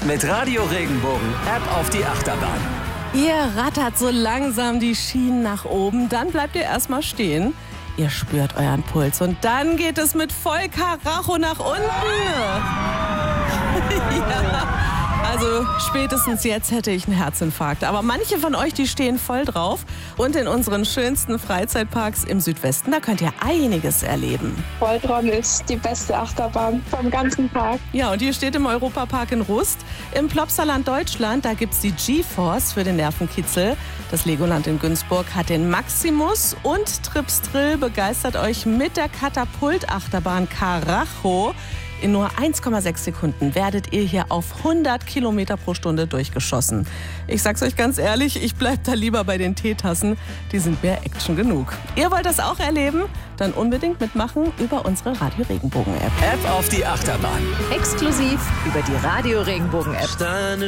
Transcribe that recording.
Mit Radio Regenbogen App auf die Achterbahn. Ihr rattert so langsam die Schienen nach oben, dann bleibt ihr erstmal stehen. Ihr spürt euren Puls und dann geht es mit voll Karacho nach unten. Ja. Also spätestens jetzt hätte ich einen Herzinfarkt. Aber manche von euch, die stehen voll drauf. Und in unseren schönsten Freizeitparks im Südwesten, da könnt ihr einiges erleben. Voltron ist die beste Achterbahn vom ganzen Park. Ja, und hier steht im Europapark in Rust. Im Plopsaland Deutschland, da gibt's die G-Force für den Nervenkitzel. Das Legoland in Günzburg hat den Maximus. Und Trips Drill begeistert euch mit der Katapult-Achterbahn Karacho. In nur 1,6 Sekunden werdet ihr hier auf 100 Kilometer pro Stunde durchgeschossen. Ich sag's euch ganz ehrlich, ich bleib da lieber bei den Teetassen. Die sind mir Action genug. Ihr wollt das auch erleben? Dann unbedingt mitmachen über unsere Radio Regenbogen App. App auf die Achterbahn. Exklusiv über die Radio Regenbogen App.